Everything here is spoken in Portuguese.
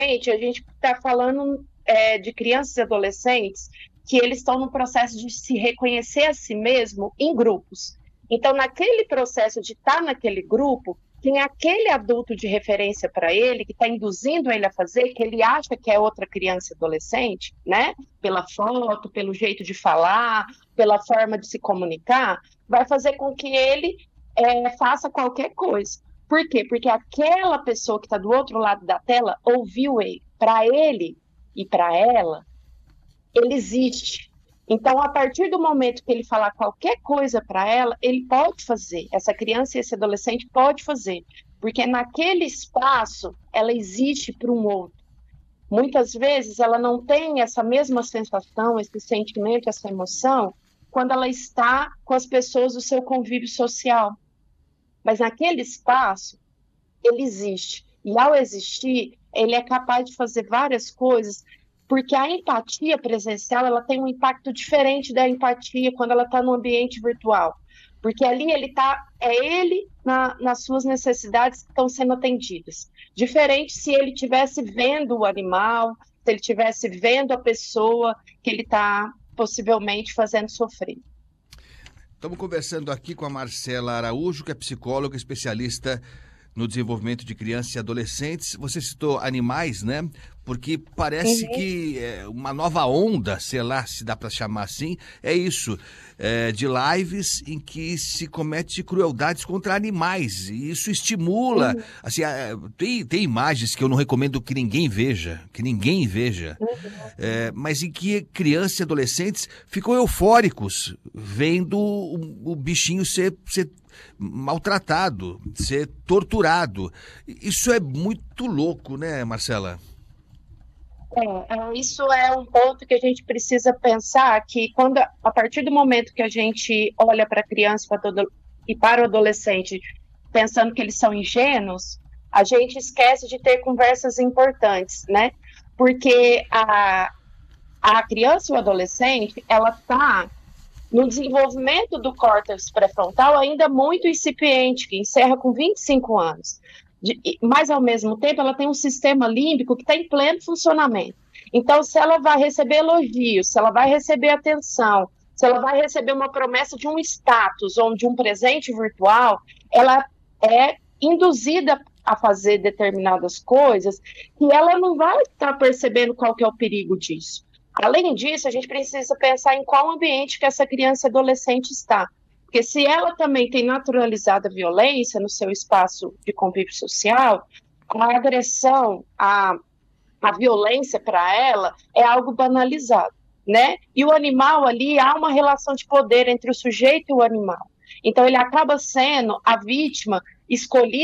a gente está falando de crianças e adolescentes que eles estão no processo de se reconhecer a si mesmo em grupos. Então, naquele processo de estar naquele grupo, tem aquele adulto de referência para ele, que está induzindo ele a fazer, que ele acha que é outra criança e adolescente, né? Pela foto, pelo jeito de falar, pela forma de se comunicar, vai fazer com que ele faça qualquer coisa. Por quê? Porque aquela pessoa que está do outro lado da tela ouviu ele. Para ele e para ela, ele existe. Então, a partir do momento que ele falar qualquer coisa para ela, ele pode fazer. Essa criança e esse adolescente pode fazer. Porque naquele espaço, ela existe para um outro. Muitas vezes, ela não tem essa mesma sensação, esse sentimento, essa emoção, quando ela está com as pessoas do seu convívio social. Mas naquele espaço, ele existe. E ao existir, ele é capaz de fazer várias coisas, porque a empatia presencial ela tem um impacto diferente da empatia quando ela está no ambiente virtual. Porque ali ele nas suas necessidades que estão sendo atendidas. Diferente se ele estivesse vendo o animal, se ele estivesse vendo a pessoa que ele está possivelmente fazendo sofrer. Estamos conversando aqui com a Marcela Araújo, que é psicóloga especialista no desenvolvimento de crianças e adolescentes. Você citou animais, né? Porque parece que uma nova onda, sei lá se dá para chamar assim, é isso, de lives em que se comete crueldades contra animais. E isso estimula, assim, tem imagens que eu não recomendo que ninguém veja, mas em que crianças e adolescentes ficam eufóricos vendo o bichinho ser maltratado, ser torturado. Isso é muito louco, né, Marcela? Isso é um ponto que a gente precisa pensar, que a partir do momento que a gente olha para a criança e para o adolescente pensando que eles são ingênuos, a gente esquece de ter conversas importantes, né? Porque a criança e o adolescente, ela está no desenvolvimento do córtex pré-frontal ainda muito incipiente, que encerra com 25 anos. Mas, ao mesmo tempo, ela tem um sistema límbico que está em pleno funcionamento. Então, se ela vai receber elogios, se ela vai receber atenção, se ela vai receber uma promessa de um status ou de um presente virtual, ela é induzida a fazer determinadas coisas e ela não vai estar percebendo qual que é o perigo disso. Além disso, a gente precisa pensar em qual ambiente que essa criança e adolescente está. Porque se ela também tem naturalizado a violência no seu espaço de convívio social, a agressão, a violência para ela é algo banalizado, né? E o animal ali, há uma relação de poder entre o sujeito e o animal. Então, ele acaba sendo a vítima escolhida